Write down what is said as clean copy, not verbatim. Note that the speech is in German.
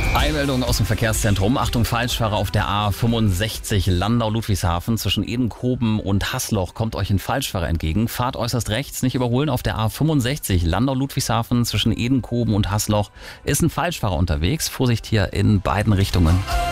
Eilmeldung aus dem Verkehrszentrum. Achtung, Falschfahrer auf der A65 Landau-Ludwigshafen zwischen Edenkoben und Haßloch. Kommt euch ein Falschfahrer entgegen. Fahrt äußerst rechts, nicht überholen. Auf der A65 Landau-Ludwigshafen zwischen Edenkoben und Haßloch ist ein Falschfahrer unterwegs. Vorsicht hier in beiden Richtungen.